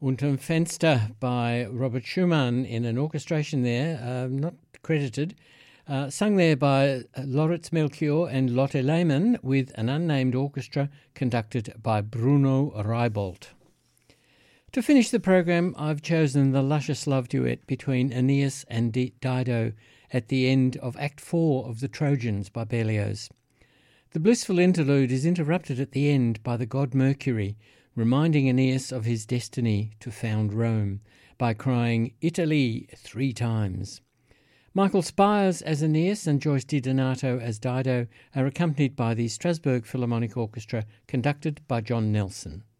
Unterm Fenster by Robert Schumann in an orchestration there, not credited, sung there by Loritz Melchior and Lotte Lehmann with an unnamed orchestra conducted by Bruno Reibold. To finish the program, I've chosen the luscious love duet between Aeneas and Dido at the end of Act 4 of The Trojans by Berlioz. The blissful interlude is interrupted at the end by the god Mercury, reminding Aeneas of his destiny to found Rome by crying Italy 3 times. Michael Spires as Aeneas and Joyce DiDonato as Dido are accompanied by the Strasbourg Philharmonic Orchestra, conducted by John Nelson.